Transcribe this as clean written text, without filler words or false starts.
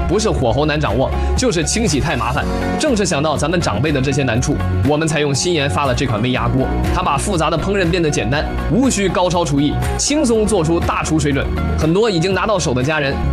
不是火候难掌握，就是清洗太麻烦。正是想到咱们长辈的这些难处，我们才用新研发了这款微压锅。它把复杂的烹饪变得简单，无需高超厨艺，轻松做出大厨水准。很多已经拿到手的家人